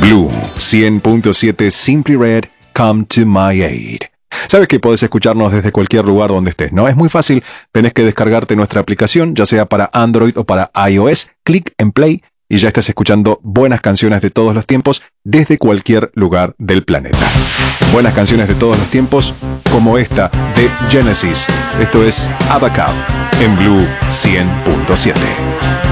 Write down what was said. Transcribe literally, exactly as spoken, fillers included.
Blue cien punto siete Simply Red, Come to My Aid. Sabes que podés escucharnos desde cualquier lugar donde estés, ¿no? Es muy fácil, tenés que descargarte nuestra aplicación, ya sea para Android o para iOS, clic en Play y ya estás escuchando buenas canciones de todos los tiempos desde cualquier lugar del planeta. Buenas canciones de todos los tiempos, como esta de Genesis. Esto es Abacab en Blue cien punto siete.